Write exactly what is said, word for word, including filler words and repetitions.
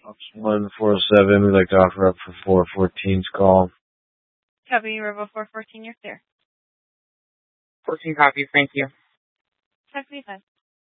Option one, four oh seven, we'd like to offer up for four fourteen's call. Copy, Robo four fourteen, you're clear. fourteen copies, thank you. Check me fine.